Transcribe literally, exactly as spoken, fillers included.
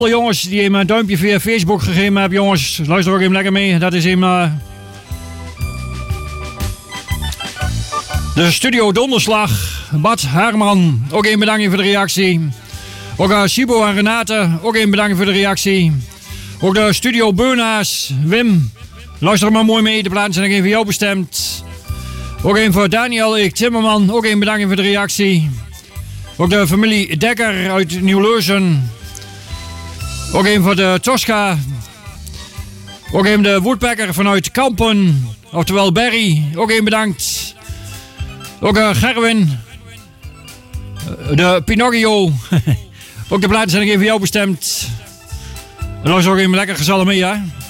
Jongens die hem een duimpje via Facebook gegeven hebben, jongens, luister ook even lekker mee. Dat is hem. Uh... De Studio Donderslag, Bad Herman, ook een bedankt voor de reactie. Ook uh, Sibo en Renate, ook een bedankt voor de reactie. Ook de Studio Beuna's, Wim, luister maar mooi mee, de plaatsen zijn even voor jou bestemd. Ook een voor Daniel ik Timmerman, ook een bedankt voor de reactie. Ook de familie Dekker uit Nieuw-Leuzen. Ook een voor de Tosca. Ook een de Woodpecker vanuit Kampen. Oftewel Barry. Ook een bedankt. Ook uh, Gerwin. De Pinocchio. Ook de platen zijn even voor jou bestemd. En dan is ook even lekker gezellig mee, hè.